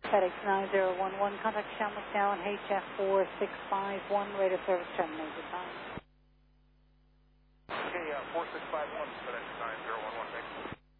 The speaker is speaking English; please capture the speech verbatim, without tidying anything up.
FedEx nine zero one one, contact Sean McDowell, H F four six five one, radio service terminated. Bye. Okay, uh, four six five one, FedEx nine zero one one, thanks.